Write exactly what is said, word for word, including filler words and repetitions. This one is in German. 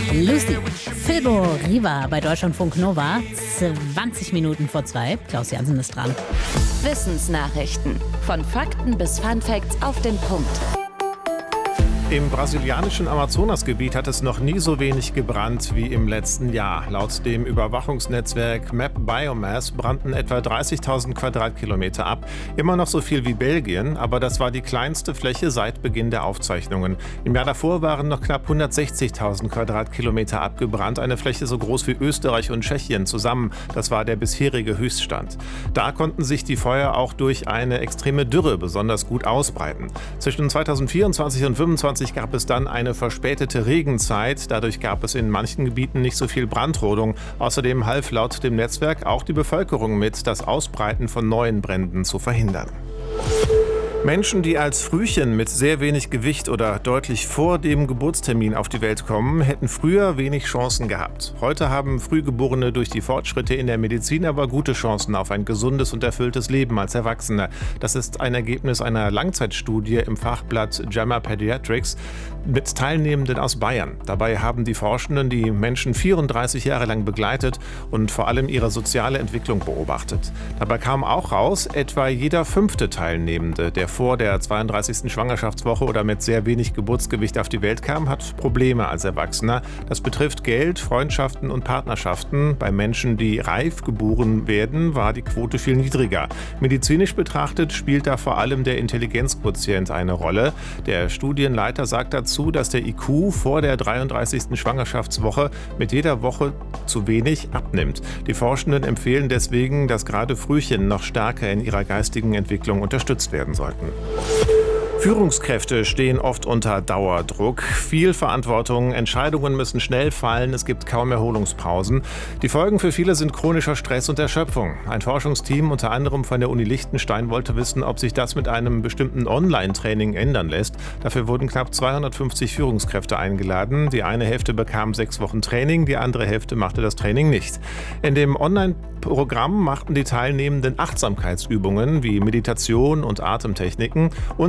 Lucy, Filbo Riva bei Deutschlandfunk Nova. zwanzig Minuten vor zwei. Klaus Jansen ist dran. Wissensnachrichten. Von Fakten bis Funfacts auf den Punkt. Im brasilianischen Amazonasgebiet hat es noch nie so wenig gebrannt wie im letzten Jahr. Laut dem Überwachungsnetzwerk Map Biomass brannten etwa dreißigtausend Quadratkilometer ab. Immer noch so viel wie Belgien, aber das war die kleinste Fläche seit Beginn der Aufzeichnungen. Im Jahr davor waren noch knapp hundertsechzigtausend Quadratkilometer abgebrannt, eine Fläche so groß wie Österreich und Tschechien zusammen. Das war der bisherige Höchststand. Da konnten sich die Feuer auch durch eine extreme Dürre besonders gut ausbreiten. Zwischen zweitausendvierundzwanzig und zweitausendfünfundzwanzig gab es dann eine verspätete Regenzeit. Dadurch gab es in manchen Gebieten nicht so viel Brandrodung. Außerdem half laut dem Netzwerk auch die Bevölkerung mit, das Ausbreiten von neuen Bränden zu verhindern. Menschen, die als Frühchen mit sehr wenig Gewicht oder deutlich vor dem Geburtstermin auf die Welt kommen, hätten früher wenig Chancen gehabt. Heute haben Frühgeborene durch die Fortschritte in der Medizin aber gute Chancen auf ein gesundes und erfülltes Leben als Erwachsene. Das ist ein Ergebnis einer Langzeitstudie im Fachblatt JAMA Pediatrics mit Teilnehmenden aus Bayern. Dabei haben die Forschenden die Menschen vierunddreißig Jahre lang begleitet und vor allem ihre soziale Entwicklung beobachtet. Dabei kam auch raus, etwa jeder fünfte Teilnehmende, der vor der zweiunddreißigsten Schwangerschaftswoche oder mit sehr wenig Geburtsgewicht auf die Welt kam, hat Probleme als Erwachsener. Das betrifft Geld, Freundschaften und Partnerschaften. Bei Menschen, die reif geboren werden, war die Quote viel niedriger. Medizinisch betrachtet spielt da vor allem der Intelligenzquotient eine Rolle. Der Studienleiter sagt dazu, dass der I Q vor der dreiunddreißigsten Schwangerschaftswoche mit jeder Woche zu wenig abnimmt. Die Forschenden empfehlen deswegen, dass gerade Frühchen noch stärker in ihrer geistigen Entwicklung unterstützt werden sollten. Führungskräfte stehen oft unter Dauerdruck. Viel Verantwortung, Entscheidungen müssen schnell fallen, es gibt kaum Erholungspausen. Die Folgen für viele sind chronischer Stress und Erschöpfung. Ein Forschungsteam unter anderem von der Uni Liechtenstein wollte wissen, ob sich das mit einem bestimmten Online-Training ändern lässt. Dafür wurden knapp zweihundertfünfzig Führungskräfte eingeladen. Die eine Hälfte bekam sechs Wochen Training, die andere Hälfte machte das Training nicht. In dem Online-Programm machten die Teilnehmenden Achtsamkeitsübungen wie Meditation und Atemtechniken und